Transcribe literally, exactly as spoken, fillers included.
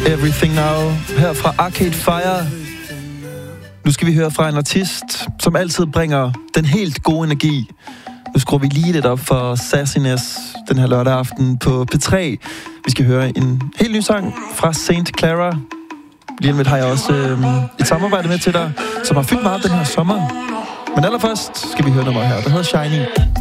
Everything Now, her fra Arcade Fire. Nu skal vi høre fra en artist, som altid bringer den helt gode energi. Nu skruer vi lige lidt op for Sassiness den her lørdag aften på P tre. Vi skal høre en helt ny sang fra Saint Clara. Lige om lidt har jeg også øh, et samarbejde med til dig, som har fyldt meget den her sommer. Men allerførst skal vi høre nummer her, der hedder Shiny.